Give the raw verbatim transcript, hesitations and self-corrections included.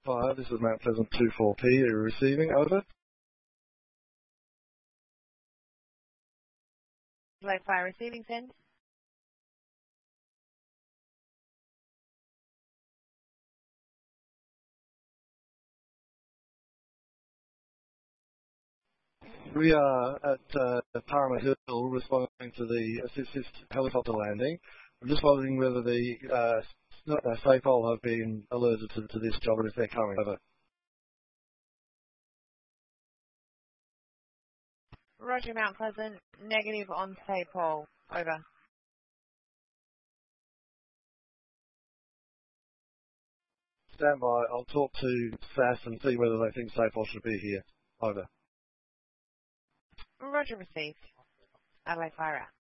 Fire, this is Mount Pleasant two four P. Are you receiving? Over. Adelaide Fire receiving, send. We are at uh, Parama Hill responding to the assist helicopter landing. I'm just wondering whether the uh, uh, SAFOL have been alerted to, to this job and if they're coming. Over. Roger, Mount Pleasant, negative on SAFOL. Over. Stand by. I'll talk to S A S and see whether they think SAFOL should be here. Over. Roger, received. Adelaide Fire out.